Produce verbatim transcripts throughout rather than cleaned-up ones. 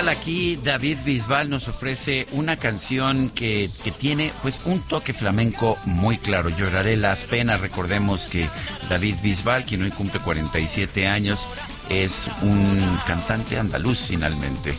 tal? Aquí David Bisbal nos ofrece una canción que, que tiene pues un toque flamenco muy claro. Lloraré las penas. Recordemos que David Bisbal, quien hoy cumple cuarenta y siete años, es un cantante andaluz finalmente.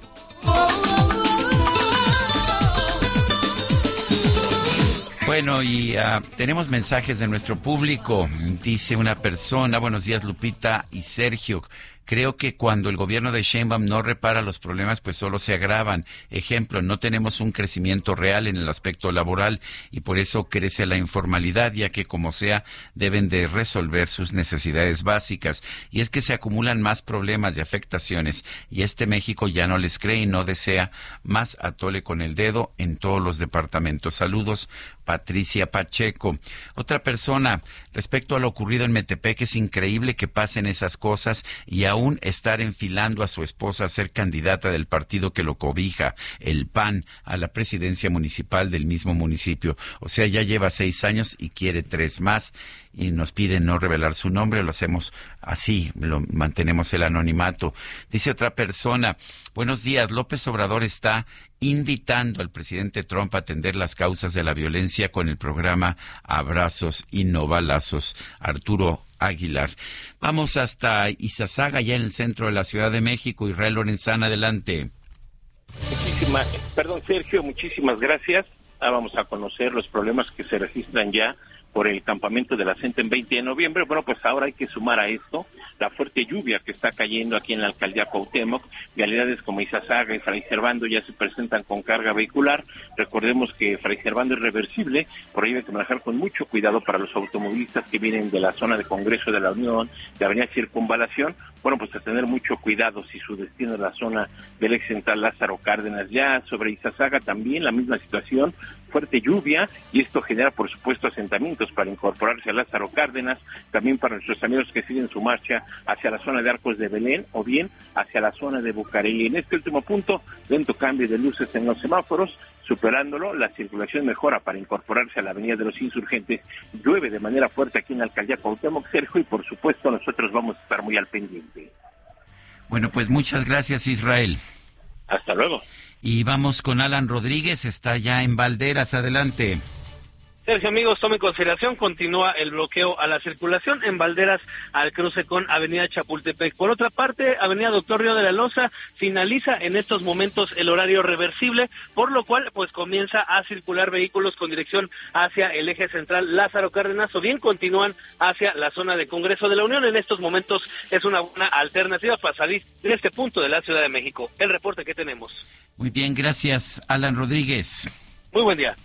Bueno, y uh, tenemos mensajes de nuestro público. Dice una persona: buenos días, Lupita y Sergio. Creo que cuando el gobierno de Sheinbaum no repara los problemas, pues solo se agravan. Ejemplo, no tenemos un crecimiento real en el aspecto laboral y por eso crece la informalidad, ya que como sea deben de resolver sus necesidades básicas. Y es que se acumulan más problemas y afectaciones y este México ya no les cree y no desea más atole con el dedo en todos los departamentos. Saludos, Patricia Pacheco. Otra persona: respecto a lo ocurrido en Metepec, es increíble que pasen esas cosas y aún estar enfilando a su esposa a ser candidata del partido que lo cobija, el P A N, a la presidencia municipal del mismo municipio. O sea, ya lleva seis años y quiere tres más y nos pide no revelar su nombre. Lo hacemos así, lo mantenemos el anonimato. Dice otra persona: buenos días, López Obrador está invitando al presidente Trump a atender las causas de la violencia con el programa Abrazos y No Balazos. Arturo Aguilar. Vamos hasta Izazaga, ya en el centro de la Ciudad de México. Israel Lorenzana, adelante. Muchísimas, perdón Sergio, muchísimas gracias. Ah, vamos a conocer los problemas que se registran ya por el campamento de la CENTE en veinte de noviembre. Bueno, pues ahora hay que sumar a esto la fuerte lluvia que está cayendo aquí en la alcaldía Cuauhtémoc. Vialidades como Izazaga y Fray Servando ya se presentan con carga vehicular. Recordemos que Fray Servando es reversible, por ello hay que manejar con mucho cuidado para los automovilistas que vienen de la zona de Congreso de la Unión, de Avenida Circunvalación. Bueno, pues a tener mucho cuidado si su destino es la zona del ex central Lázaro Cárdenas. Ya sobre Izazaga también la misma situación, fuerte lluvia, y esto genera por supuesto asentamientos para incorporarse a Lázaro Cárdenas, también para nuestros amigos que siguen su marcha hacia la zona de Arcos de Belén o bien hacia la zona de Bucareli. En este último punto, lento cambio de luces en los semáforos, superándolo, la circulación mejora para incorporarse a la Avenida de los Insurgentes. Llueve de manera fuerte aquí en la alcaldía Cuauhtémoc, Sergio, y por supuesto nosotros vamos a estar muy al pendiente. Bueno, pues muchas gracias, Israel. Hasta luego. Y vamos con Alan Rodríguez, está ya en Valderas, adelante. Sergio, amigos, tome en consideración, continúa el bloqueo a la circulación en Valderas al cruce con Avenida Chapultepec. Por otra parte, Avenida Doctor Río de la Loza finaliza en estos momentos el horario reversible, por lo cual pues comienza a circular vehículos con dirección hacia el eje central Lázaro Cárdenas o bien continúan hacia la zona de Congreso de la Unión. En estos momentos es una buena alternativa para salir de este punto de la Ciudad de México. El reporte que tenemos. Muy bien, gracias, Alan Rodríguez. Muy buen día.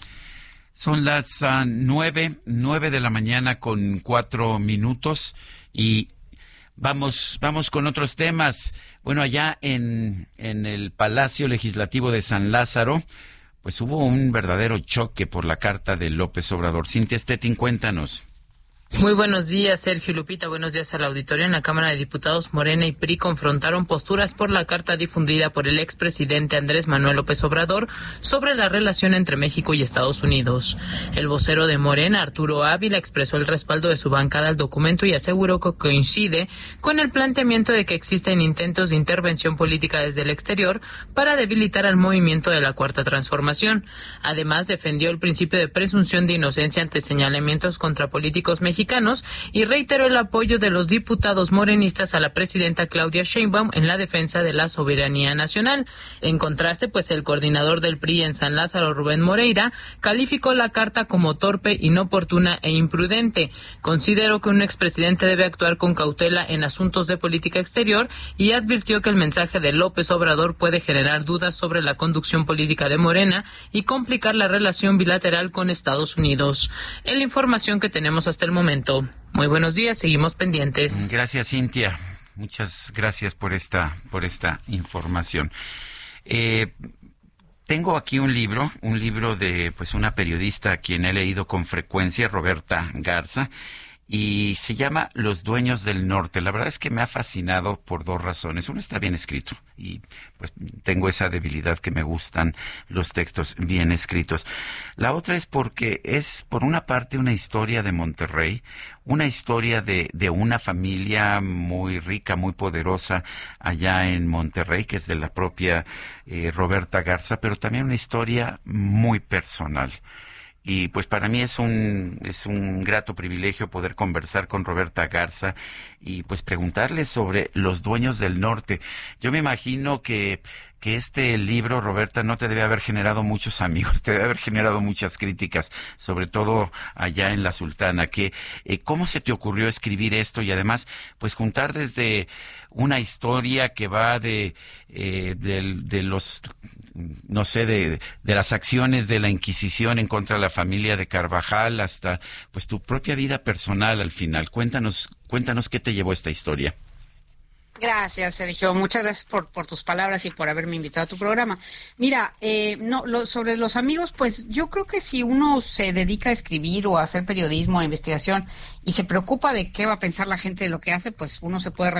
Son las uh, nueve, nueve de la mañana con cuatro minutos y vamos, vamos con otros temas. Bueno, allá en, en el Palacio Legislativo de San Lázaro, pues hubo un verdadero choque por la carta de López Obrador. Cintia Stettin, cuéntanos. Muy buenos días, Sergio y Lupita. Buenos días al auditorio. En la Cámara de Diputados, Morena y P R I confrontaron posturas por la carta difundida por el expresidente Andrés Manuel López Obrador sobre la relación entre México y Estados Unidos. El vocero de Morena, Arturo Ávila, expresó el respaldo de su bancada al documento y aseguró que coincide con el planteamiento de que existen intentos de intervención política desde el exterior para debilitar al movimiento de la Cuarta Transformación. Además, defendió el principio de presunción de inocencia ante señalamientos contra políticos mexicanos y reiteró el apoyo de los diputados morenistas a la presidenta Claudia Sheinbaum en la defensa de la soberanía nacional. En contraste, pues el coordinador del P R I en San Lázaro, Rubén Moreira, calificó la carta como torpe, inoportuna e imprudente. Consideró que un expresidente debe actuar con cautela en asuntos de política exterior y advirtió que el mensaje de López Obrador puede generar dudas sobre la conducción política de Morena y complicar la relación bilateral con Estados Unidos. Es la información que tenemos hasta el momento. Muy buenos días, seguimos pendientes. Gracias, Cintia. Muchas gracias por esta, por esta información. Eh, tengo aquí un libro, un libro de pues una periodista a quien he leído con frecuencia, Roberta Garza, y se llama Los Dueños del Norte. La verdad es que me ha fascinado por dos razones. Uno, está bien escrito y pues tengo esa debilidad que me gustan los textos bien escritos. La otra es porque es, por una parte, una historia de Monterrey, una historia de, de una familia muy rica, muy poderosa allá en Monterrey, que es de la propia eh, Roberta Garza, pero también una historia muy personal. Y pues para mí es un es un grato privilegio poder conversar con Roberta Garza y pues preguntarle sobre Los Dueños del Norte. Yo me imagino que que este libro, Roberta, no te debe haber generado muchos amigos, te debe haber generado muchas críticas, sobre todo allá en La Sultana. Que eh, ¿cómo se te ocurrió escribir esto y además pues juntar desde una historia que va de eh, de, de los no sé, de, de las acciones de la Inquisición en contra de la familia de Carvajal hasta pues tu propia vida personal al final? Cuéntanos, cuéntanos qué te llevó esta historia. Gracias, Sergio. Muchas gracias por, por tus palabras y por haberme invitado a tu programa. Mira, eh, no, lo, sobre los amigos, pues yo creo que si uno se dedica a escribir o a hacer periodismo, a investigación y se preocupa de qué va a pensar la gente de lo que hace, pues uno se puede